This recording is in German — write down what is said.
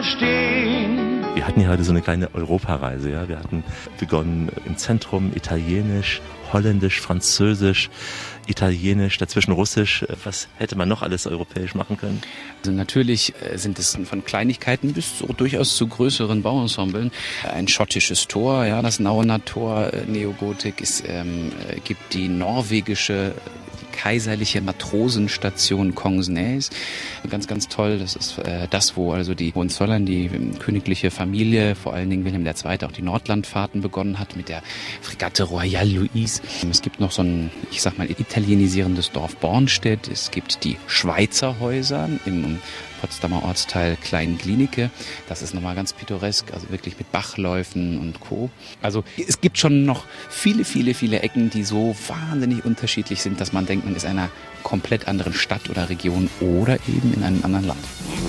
verstehen. Wir hatten ja heute so eine kleine Europareise. Ja? Wir hatten begonnen im Zentrum Italienisch, Holländisch, Französisch, Italienisch, dazwischen Russisch. Was hätte man noch alles europäisch machen können? Also natürlich sind es von Kleinigkeiten bis durchaus zu größeren Bauensemblen. Ein schottisches Tor, ja, das Nauener Tor, Neogotik. Es gibt die norwegische kaiserliche Matrosenstation Kongsnäs. Ganz, ganz toll. Das ist das, wo also die Hohenzollern, die königliche Familie, vor allen Dingen Wilhelm II. Auch die Nordlandfahrten begonnen hat mit der Fregatte Royal Louise. Es gibt noch so ein, ich sag mal, italienisierendes Dorf Bornstedt. Es gibt die Schweizer Häuser im Potsdamer Ortsteil Klein-Glienicke. Das ist nochmal ganz pittoresk, also wirklich mit Bachläufen und Co. Also es gibt schon noch viele, viele, viele Ecken, die so wahnsinnig unterschiedlich sind, dass man denkt, man ist in einer komplett anderen Stadt oder Region oder eben in einem anderen Land.